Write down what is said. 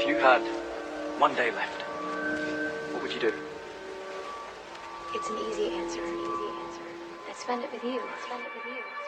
you had one day left, what would you do? It's an easy answer. I'd spend it with you.